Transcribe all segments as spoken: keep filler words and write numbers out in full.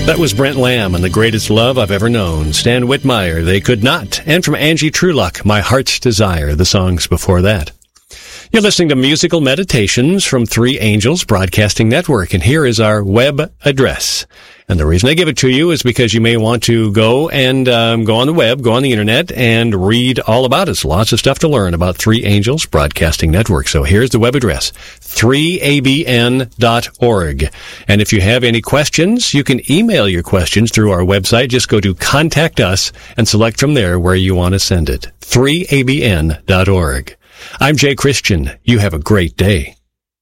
That was Brent Lamb and The Greatest Love I've Ever Known. Stan Whitmire, They Could Not. And from Angie Truelock, My Heart's Desire, the songs before that. You're listening to Musical Meditations from Three Angels Broadcasting Network, and here is our web address. And the reason I give it to you is because you may want to go and um, go on the web, go on the internet, and read all about us. Lots of stuff to learn about Three Angels Broadcasting Network. So here's the web address, three A B N dot org. And if you have any questions, you can email your questions through our website. Just go to Contact Us and select from there where you want to send it, three A B N dot org. I'm Jay Christian. You have a great day.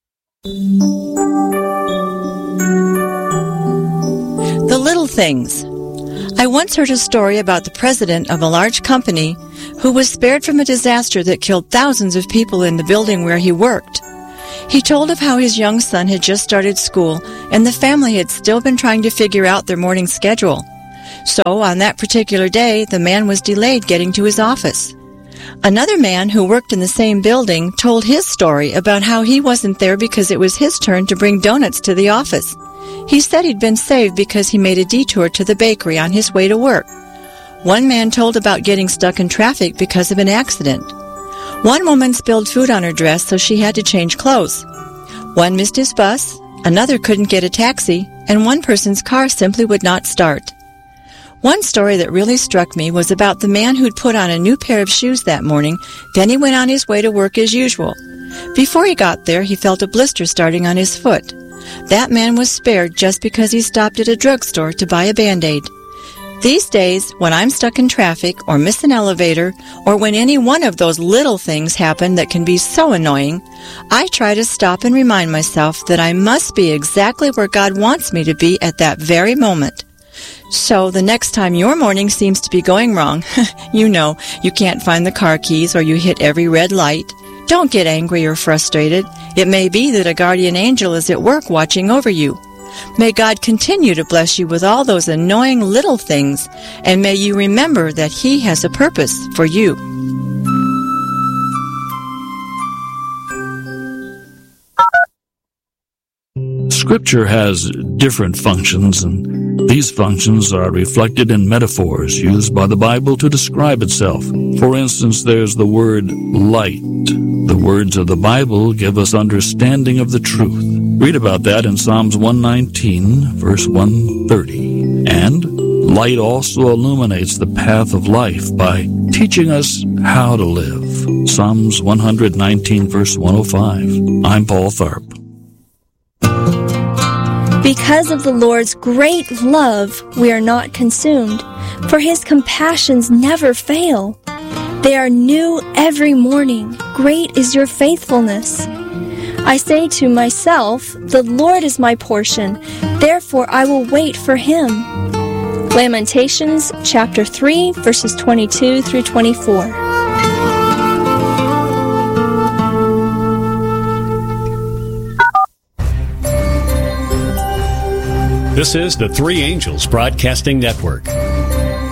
The little things. I once heard a story about the president of a large company who was spared from a disaster that killed thousands of people in the building where he worked. He told of how his young son had just started school and the family had still been trying to figure out their morning schedule. So on that particular day, the man was delayed getting to his office. Another man who worked in the same building told his story about how he wasn't there because it was his turn to bring donuts to the office. He said he'd been saved because he made a detour to the bakery on his way to work. One man told about getting stuck in traffic because of an accident. One woman spilled food on her dress, so she had to change clothes. One missed his bus, another couldn't get a taxi, and one person's car simply would not start. One story that really struck me was about the man who'd put on a new pair of shoes that morning, then he went on his way to work as usual. Before he got there, he felt a blister starting on his foot. That man was spared just because he stopped at a drugstore to buy a Band-Aid. These days, when I'm stuck in traffic or miss an elevator, or when any one of those little things happen that can be so annoying, I try to stop and remind myself that I must be exactly where God wants me to be at that very moment. So the next time your morning seems to be going wrong, you know, you can't find the car keys or you hit every red light, don't get angry or frustrated. It may be that a guardian angel is at work watching over you. May God continue to bless you with all those annoying little things, and may you remember that He has a purpose for you. Scripture has different functions, and these functions are reflected in metaphors used by the Bible to describe itself. For instance, there's the word light. The words of the Bible give us understanding of the truth. Read about that in Psalms one nineteen, verse one thirty. And light also illuminates the path of life by teaching us how to live. Psalms one nineteen, verse one oh five. I'm Paul Tharp. Because of the Lord's great love, we are not consumed, for His compassions never fail. They are new every morning. Great is your faithfulness. I say to myself, the Lord is my portion, therefore I will wait for Him. Lamentations chapter three, verses twenty-two through twenty-four. This is the Three Angels Broadcasting Network.